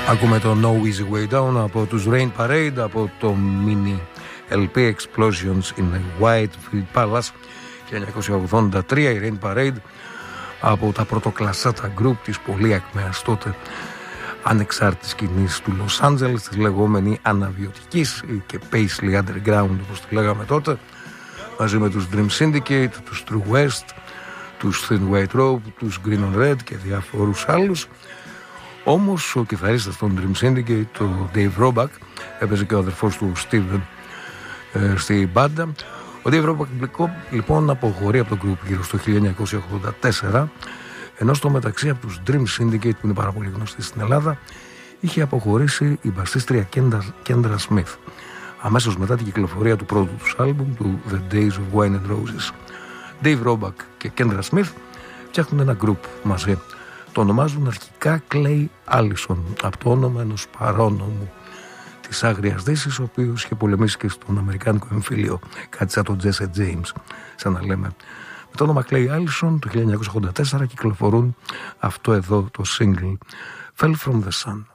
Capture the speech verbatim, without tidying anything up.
Ακούμε το No Easy Way Down από τους Rain Parade, από το mini ελ πι Explosions in the White Palace χίλια εννιακόσια ογδόντα τρία. Η Rain Parade, από τα πρωτοκλασσάτα γκρουπ της πολύ ακμαίας τότε ανεξάρτητης σκηνής του Λος Άντζελες, της λεγόμενη αναβιωτικής και Paisley Underground όπως τη λέγαμε τότε, μαζί με τους Dream Syndicate, τους True West, τους Thin White Rope, τους Green on Red και διάφορους άλλους. Όμως ο κιθαρίστας των Dream Syndicate, ο Dave Roebuck, έπαιζε και ο αδερφός του Steven ε, στη μπάντα. Ο Dave Roebuck λοιπόν αποχωρεί από το group γύρω στο χίλια εννιακόσια ογδόντα τέσσερα, ενώ στο μεταξύ από τους Dream Syndicate, που είναι πάρα πολύ γνωστοί στην Ελλάδα, είχε αποχωρήσει η μπασίστρια Kendra Smith αμέσως μετά την κυκλοφορία του πρώτου τους άλμπουμ, του The Days of Wine and Roses. Dave Roebuck και Kendra Smith φτιάχνουν ένα group μαζί. Το ονομάζουν αρχικά Clay Allison, από το όνομα ενός παρόνομου της Άγριας Δύσης, ο οποίος είχε πολεμήσει και στον Αμερικάνικο εμφύλιο, κάτι σαν τον Jesse James, σαν να λέμε. Με το όνομα Clay Allison το χίλια εννιακόσια ογδόντα τέσσερα κυκλοφορούν αυτό εδώ το single, Fell from the Sun.